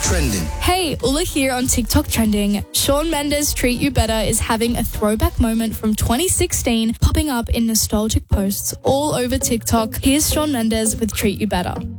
Trending. Hey, Ula here on TikTok Trending. Shawn Mendes' Treat You Better is having a throwback moment from 2016 popping up in nostalgic posts all over TikTok. Here's Shawn Mendes with Treat You Better.